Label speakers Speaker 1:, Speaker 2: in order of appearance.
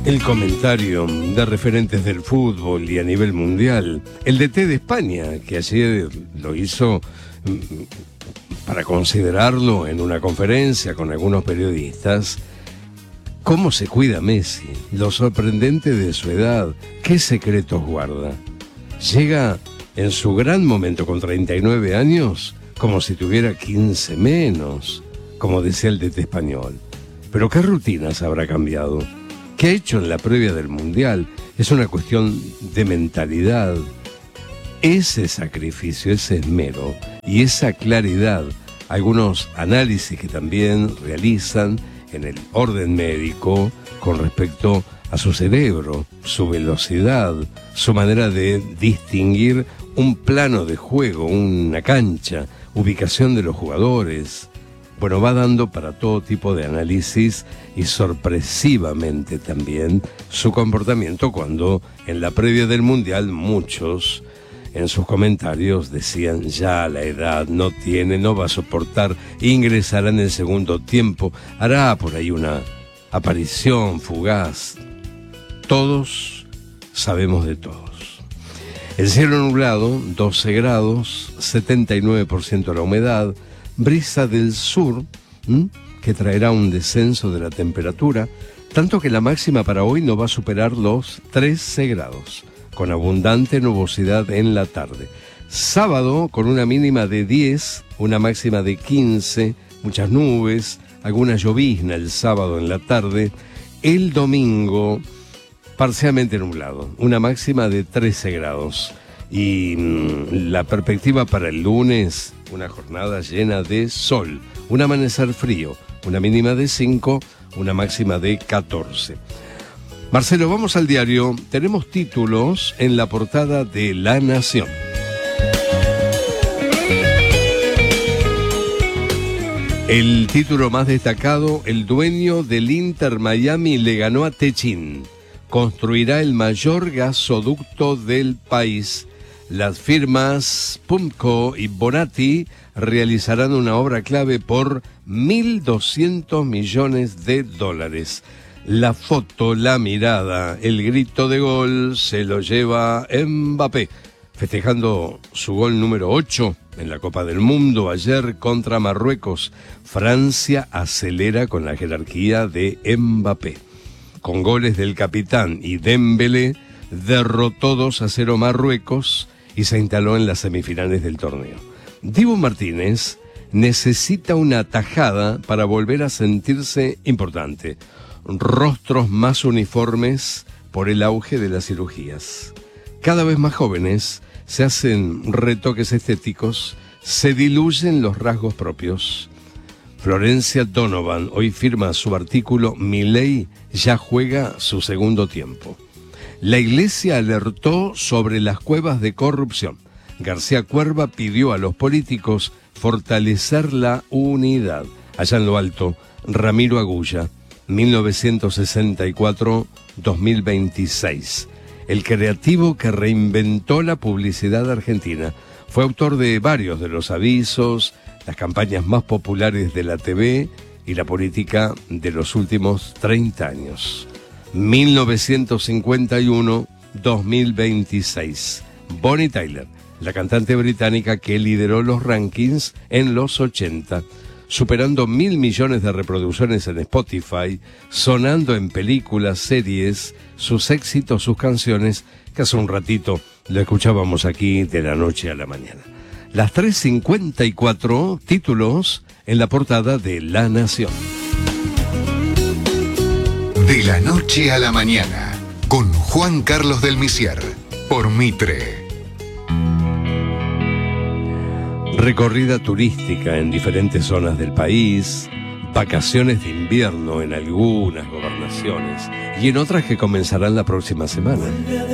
Speaker 1: El comentario de referentes del fútbol y a nivel mundial. El DT de España, que ayer lo hizo para considerarlo en una conferencia con algunos periodistas. ¿Cómo se cuida Messi? Lo sorprendente de su edad. ¿Qué secretos guarda? Llega en su gran momento con 39 años como si tuviera 15 menos, como decía el DT español. Pero ¿qué rutinas habrá cambiado? ¿Qué ha hecho en la previa del Mundial? Es una cuestión de mentalidad. Ese sacrificio, ese esmero y esa claridad, algunos análisis que también realizan en el orden médico con respecto a su cerebro, su velocidad, su manera de distinguir un plano de juego, una cancha, ubicación de los jugadores. Bueno, va dando para todo tipo de análisis y sorpresivamente también su comportamiento cuando en la previa del Mundial muchos en sus comentarios decían ya la edad no tiene, no va a soportar, ingresará en el segundo tiempo, hará por ahí una aparición fugaz. Todos sabemos de todos. El cielo nublado, 12 grados, 79% la humedad, brisa del sur, que traerá un descenso de la temperatura, tanto que la máxima para hoy no va a superar los 13 grados, con abundante nubosidad en la tarde. Sábado con una mínima de 10, una máxima de 15, muchas nubes, alguna llovizna el sábado en la tarde. El domingo parcialmente nublado, una máxima de 13 grados. Y la perspectiva para el lunes, una jornada llena de sol, un amanecer frío, una mínima de 5, una máxima de 14. Marcelo, vamos al diario. Tenemos títulos en la portada de La Nación. El título más destacado: el dueño del Inter Miami le ganó a Techin. Construirá el mayor gasoducto del país. Las firmas Pumco y Bonatti realizarán una obra clave por $1.200 millones. La foto, la mirada, el grito de gol se lo lleva Mbappé, festejando su gol número 8 en la Copa del Mundo ayer contra Marruecos. Francia acelera con la jerarquía de Mbappé. Con goles del capitán y Dembélé, derrotó 2-0 Marruecos y se instaló en las semifinales del torneo. Dibu Martínez necesita una tajada para volver a sentirse importante. Rostros más uniformes por el auge de las cirugías. Cada vez más jóvenes se hacen retoques estéticos, se diluyen los rasgos propios. Florencia Donovan hoy firma su artículo "Milei ya juega su segundo tiempo". La Iglesia alertó sobre las cuevas de corrupción. García Cuerva pidió a los políticos fortalecer la unidad. Allá en lo alto, Ramiro Agulla, 1964-2026. El creativo que reinventó la publicidad argentina. Fue autor de varios de los avisos, las campañas más populares de la TV y la política de los últimos 30 años. 1951-2026. Bonnie Tyler, la cantante británica que lideró los rankings en los 80, superando 1.000 millones de reproducciones en Spotify, sonando en películas, series, sus éxitos, sus canciones, que hace un ratito lo escuchábamos aquí de la noche a la mañana. Las 3:54, títulos en la portada de La Nación.
Speaker 2: De la noche a la mañana, con Juan Carlos del Misier, por Mitre.
Speaker 1: Recorrida turística en diferentes zonas del país, vacaciones de invierno en algunas gobernaciones y en otras que comenzarán la próxima semana.